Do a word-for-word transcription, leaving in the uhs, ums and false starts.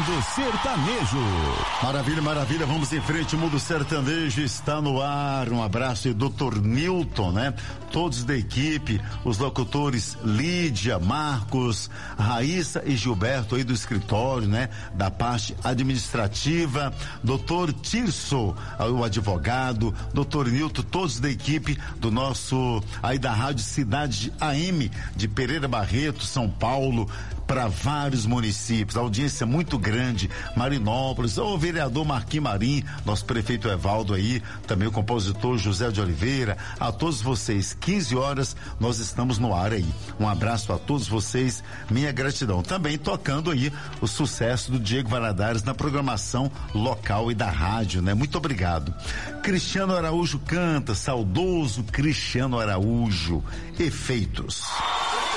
Mundo Sertanejo. Maravilha, maravilha, vamos em frente, o Mundo Sertanejo está no ar. Um abraço aí, doutor Newton, né? Todos da equipe, os locutores Lídia, Marcos, Raíssa e Gilberto aí do escritório, né? Da parte administrativa, doutor Tirso, o advogado, doutor Newton, todos da equipe do nosso, aí da Rádio Cidade A M de Pereira Barreto, São Paulo, para vários municípios, a audiência muito grande, Marinópolis, o vereador Marquinhos Marim, nosso prefeito Evaldo aí, também o compositor José de Oliveira, a todos vocês, quinze horas, nós estamos no ar aí. Um abraço a todos vocês, minha gratidão. Também tocando aí o sucesso do Diego Valadares na programação local e da rádio, né? Muito obrigado. Cristiano Araújo canta, saudoso Cristiano Araújo, Efeitos.